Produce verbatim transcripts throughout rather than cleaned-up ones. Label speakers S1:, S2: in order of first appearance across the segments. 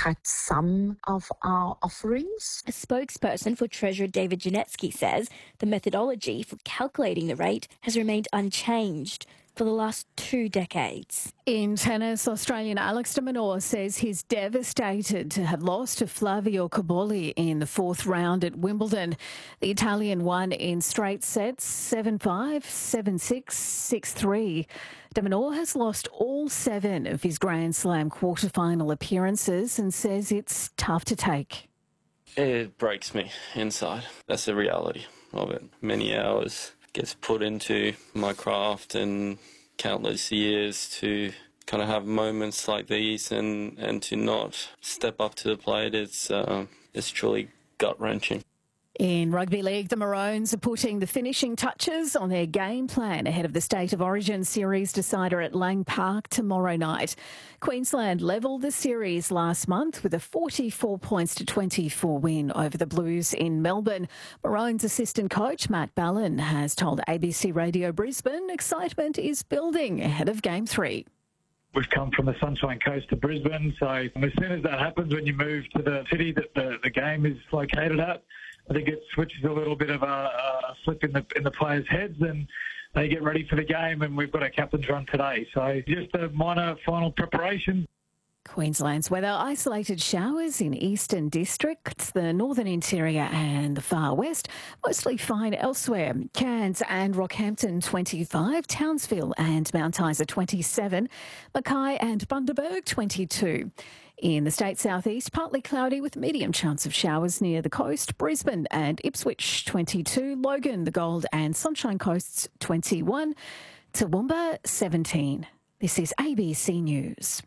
S1: cut some of our offerings.
S2: A spokesperson for Treasurer David Janetsky says the methodology for calculating the rate has remained unchanged for the last two decades.
S3: In tennis, Australian Alex de Minaur says he's devastated to have lost to Flavio Cobolli in the fourth round at Wimbledon. The Italian won in straight sets, seven five, seven six, six three. De Minaur has lost all seven of his Grand Slam quarterfinal appearances and says it's tough to take.
S4: It breaks me inside. That's the reality of it. Many hours gets put into my craft and countless years to kind of have moments like these and, and to not step up to the plate. It's, uh, it's truly gut-wrenching.
S3: In rugby league, the Maroons are putting the finishing touches on their game plan ahead of the State of Origin series decider at Lang Park tomorrow night. Queensland levelled the series last month with a forty-four points to twenty-four win over the Blues in Melbourne. Maroons assistant coach Matt Ballin has told A B C Radio Brisbane excitement is building ahead of Game three.
S5: We've come from the Sunshine Coast to Brisbane, so as soon as that happens, when you move to the city that the, the game is located at, I think it switches a little bit of a, a flip in the in the players' heads, and they get ready for the game. And we've got our captain's run today, so just a minor final preparation.
S3: Queensland's weather: isolated showers in eastern districts, the northern interior and the far west. Mostly fine elsewhere. Cairns and Rockhampton twenty-five, Townsville and Mount Isa twenty-seven, Mackay and Bundaberg twenty-two. In the state southeast, partly cloudy with medium chance of showers near the coast. Brisbane and Ipswich twenty-two, Logan, the Gold and Sunshine Coasts twenty-one, Toowoomba seventeen. This is A B C News.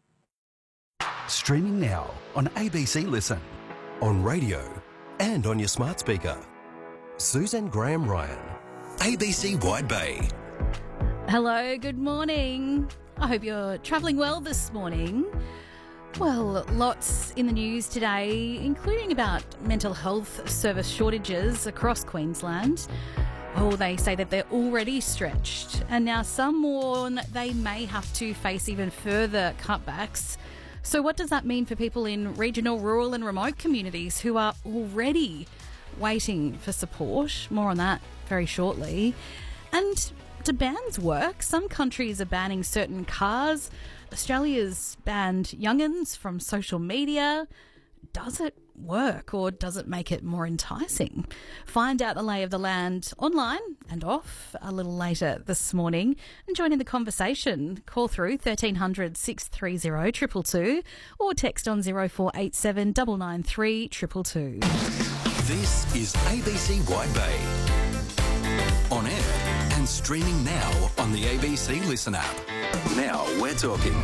S6: Streaming now on A B C Listen, on radio and on your smart speaker. Susan Graham Ryan, A B C Wide Bay.
S7: Hello, good morning. I hope you're travelling well this morning. Well, lots in the news today, including about mental health service shortages across Queensland. Oh, they say that they're already stretched, and now some warn they may have to face even further cutbacks. So what does that mean for people in regional, rural and remote communities who are already waiting for support? More on that very shortly. And do bans work? Some countries are banning certain cars. Australia's banned young'uns from social media. Does it work, or does it make it more enticing? Find out the lay of the land online and off a little later this morning. And join in the conversation. Call through thirteen hundred, six three zero, two two two or text on zero four eight seven, nine nine three, two two two.
S6: This is A B C Wide Bay. On air and streaming now on the A B C Listen app. Now we're talking.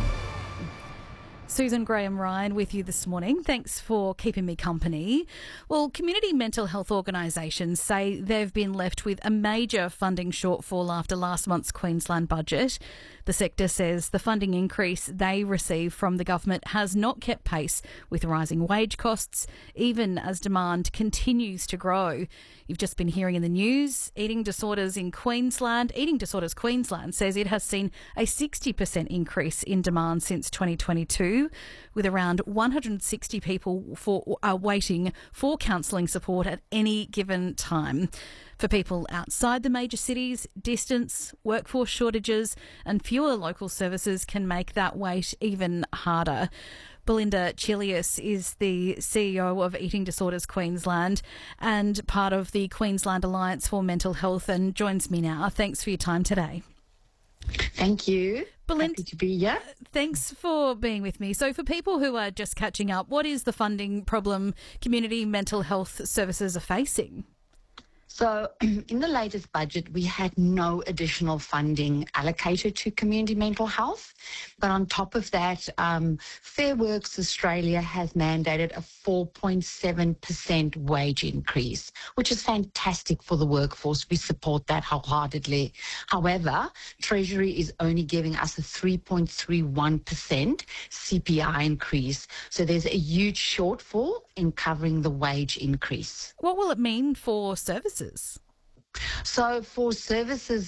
S7: Susan Graham Ryan with you this morning. Thanks for keeping me company. Well, community mental health organisations say they've been left with a major funding shortfall after last month's Queensland budget. The sector says the funding increase they receive from the government has not kept pace with rising wage costs, even as demand continues to grow. You've just been hearing in the news, Eating Disorders in Queensland, Eating Disorders Queensland says it has seen a sixty percent increase in demand since twenty twenty-two, with around one hundred sixty people for, uh, waiting for counselling support at any given time. For people outside the major cities, distance, workforce shortages and fewer local services can make that wait even harder. Belinda Chilius is the C E O of Eating Disorders Queensland and part of the Queensland Alliance for Mental Health, and joins me now. Thanks for your time today.
S1: Thank you.
S7: Belinda,
S1: Happy to be here.
S7: Thanks for being with me. So for people who are just catching up, what is the funding problem community mental health services are facing?
S1: So in the latest budget, we had no additional funding allocated to community mental health. But on top of that, um, Fair Works Australia has mandated a four point seven percent wage increase, which is fantastic for the workforce. We support that wholeheartedly. However, Treasury is only giving us a three point three one percent C P I increase. So there's a huge shortfall in covering the wage increase.
S7: What will it mean for services?
S1: So for services,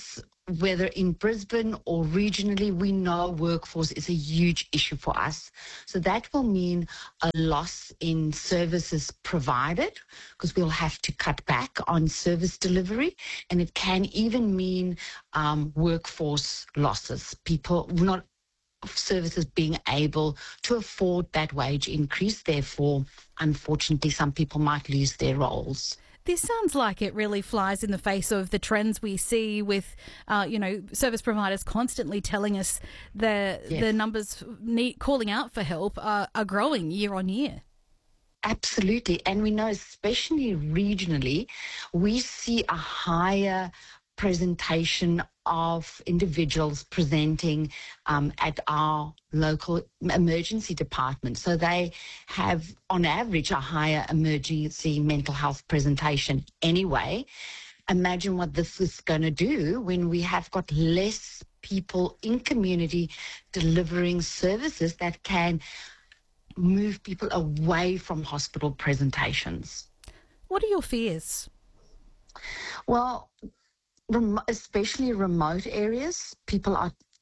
S1: whether in Brisbane or regionally, we know workforce is a huge issue for us. So that will mean a loss in services provided because we'll have to cut back on service delivery. And it can even mean um, workforce losses, people not services being able to afford that wage increase. Therefore, unfortunately, some people might lose their roles.
S7: This sounds like it really flies in the face of the trends we see with, uh, you know, service providers constantly telling us the
S1: Yes.
S7: the numbers need, calling out for help are, are growing year on year.
S1: Absolutely. And we know, especially regionally, we see a higher presentation of individuals presenting um, at our local emergency department. So they have, on average, a higher emergency mental health presentation anyway. Imagine what this is going to do when we have got less people in community delivering services that can move people away from hospital presentations.
S7: What are your fears?
S1: Well, rem- especially remote areas, people are